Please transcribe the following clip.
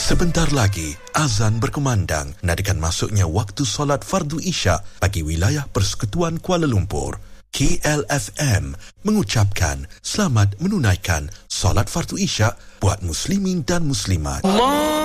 Sebentar lagi, azan berkumandang nadikan masuknya waktu solat fardu Isyak bagi wilayah Persekutuan Kuala Lumpur. KLFM mengucapkan selamat menunaikan solat fardu Isyak buat muslimin dan muslimat.